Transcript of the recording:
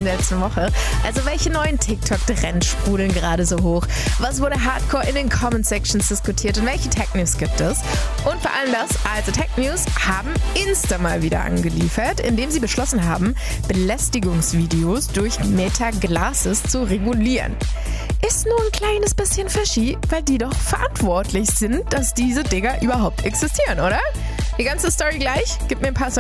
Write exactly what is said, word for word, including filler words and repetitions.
letzten Woche. Also welche neuen TikTok-Trends sprudeln gerade so hoch? Was wurde hardcore in den Comment-Sections diskutiert und welche Tech-News gibt es? Und vor allem das, also Tech-News haben Insta mal wieder angeliefert, indem sie beschlossen haben, Belästigungsvideos durch Meta Glasses zu regulieren. Ist nur ein kleines bisschen fishy, weil die doch verantwortlich sind, dass diese Dinger überhaupt existieren, oder? Die ganze Story gleich. Gib mir ein paar Songs